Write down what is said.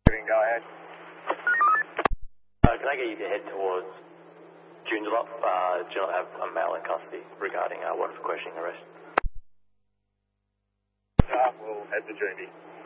Go ahead. Can I get you to head towards Joondalup? Joondalup have a male in custody regarding warrant for questioning arrest. We'll head to Joondalup.